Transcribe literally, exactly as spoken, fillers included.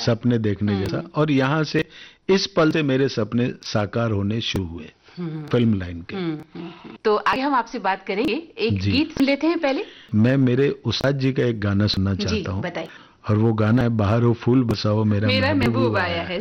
सपने देखने जैसा, और यहाँ से इस पल से मेरे सपने साकार होने शुरू हुए फिल्म लाइन के। तो आगे हम आपसे बात करेंगे, एक गीत सुन लेते हैं पहले। मैं मेरे उस्ताद जी का एक गाना सुनना चाहता हूँ, बताइए। और वो गाना है बाहर हो फूल बरसाओ मेरा मेरा महबूब आया है।